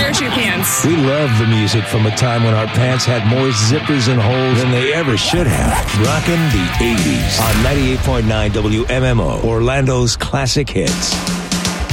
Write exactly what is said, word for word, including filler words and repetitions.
parachute pants. We love the music from a time when our pants had more zippers and holes than they ever should have. Rockin' the eighties on ninety-eight point nine W M M O, Orlando's classic hits.